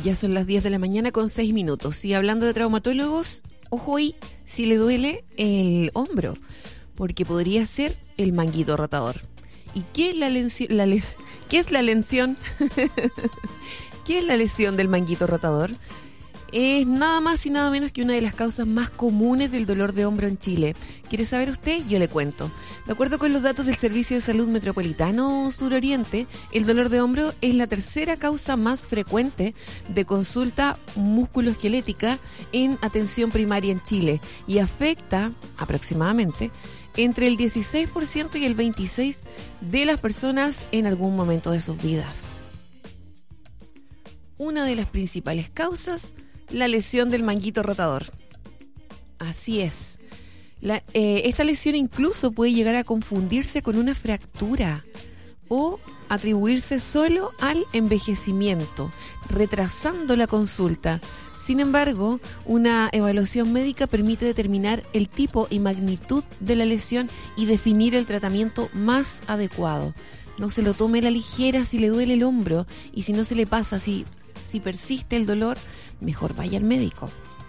Ya son las 10 de la mañana con 6 minutos. Y hablando de traumatólogos, ojo ahí si le duele el hombro, porque podría ser el manguito rotador. ¿Y qué es la lesión? ¿Qué es la lesión? ¿Qué es la lesión del manguito rotador? Es nada más y nada menos que una de las causas más comunes del dolor de hombro en Chile. ¿Quiere saber usted? Yo le cuento. De acuerdo con los datos del Servicio de Salud Metropolitano Suroriente, el dolor de hombro es la tercera causa más frecuente de consulta musculoesquelética en atención primaria en Chile y afecta aproximadamente entre el 16% y el 26% de las personas en algún momento de sus vidas. Una de las principales causas, la lesión del manguito rotador. Así es. Esta lesión incluso puede llegar a confundirse con una fractura o atribuirse solo al envejecimiento, retrasando la consulta. Sin embargo, una evaluación médica permite determinar el tipo y magnitud de la lesión y definir el tratamiento más adecuado. No se lo tome a la ligera si le duele el hombro, y si no se le pasa, si persiste el dolor, mejor vaya al médico.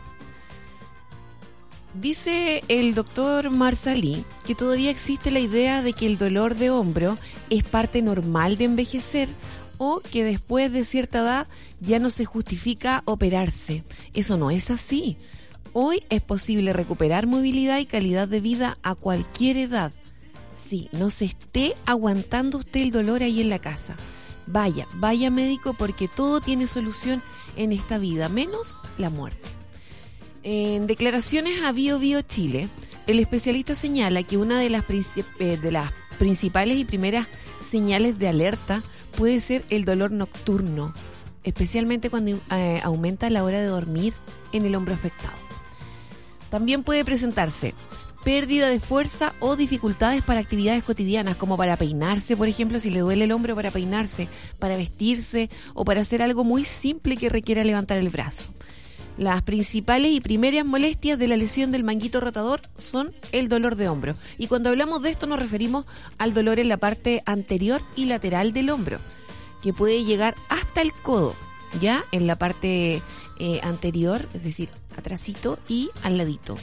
Dice el doctor Marsalí que todavía existe la idea de que el dolor de hombro es parte normal de envejecer o que después de cierta edad ya no se justifica operarse. Eso no es así. Hoy es posible recuperar movilidad y calidad de vida a cualquier edad. Sí, no se esté aguantando usted el dolor ahí en la casa. Vaya médico, porque todo tiene solución en esta vida, menos la muerte. En declaraciones a Bio Bio Chile, el especialista señala que una de las principales y primeras señales de alerta puede ser el dolor nocturno, especialmente cuando aumenta la hora de dormir en el hombro afectado. También puede presentarse pérdida de fuerza o dificultades para actividades cotidianas, como para peinarse, por ejemplo, si le duele el hombro, para peinarse, para vestirse o para hacer algo muy simple que requiera levantar el brazo. Las principales y primeras molestias de la lesión del manguito rotador son el dolor de hombro. Y cuando hablamos de esto nos referimos al dolor en la parte anterior y lateral del hombro, que puede llegar hasta el codo, ya en la parte anterior, es decir, atrasito y al ladito.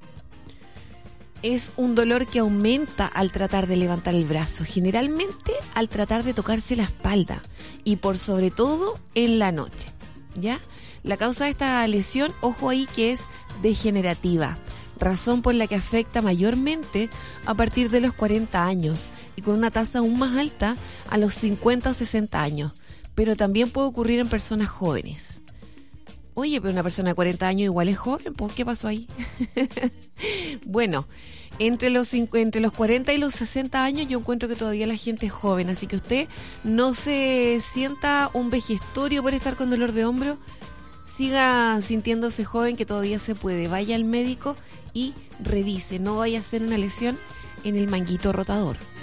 Es un dolor que aumenta al tratar de levantar el brazo, generalmente al tratar de tocarse la espalda y por sobre todo en la noche, ¿ya? La causa de esta lesión, ojo ahí, que es degenerativa, razón por la que afecta mayormente a partir de los 40 años y con una tasa aún más alta a los 50 o 60 años, pero también puede ocurrir en personas jóvenes. Oye, pero una persona de 40 años igual es joven, ¿por qué pasó ahí? Bueno, entre los 40 y los 60 años yo encuentro que todavía la gente es joven, así que usted no se sienta un vejestorio por estar con dolor de hombro. Siga sintiéndose joven, que todavía se puede. Vaya al médico y revise, no vaya a ser una lesión en el manguito rotador.